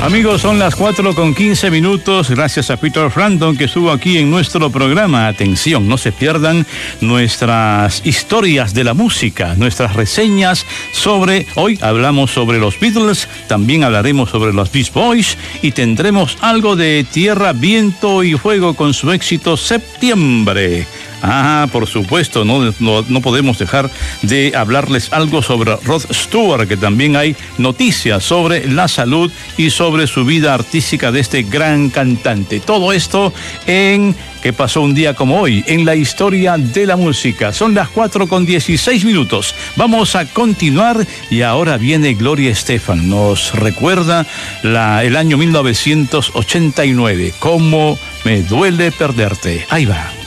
Amigos, son las 4:15. Gracias a Peter Frampton que estuvo aquí en nuestro programa. Atención, no se pierdan nuestras historias de la música, nuestras reseñas sobre... Hoy hablamos sobre los Beatles, también hablaremos sobre los Beach Boys y tendremos algo de Tierra, Viento y Fuego con su éxito Septiembre. Por supuesto, no podemos dejar de hablarles algo sobre Rod Stewart, que también hay noticias sobre la salud y sobre su vida artística de este gran cantante. Todo esto en ¿Qué pasó un día como hoy? En la historia de la música. Son las 4:16. Vamos a continuar y ahora viene Gloria Estefan. Nos recuerda el año 1989. ¿Cómo me duele perderte? Ahí va.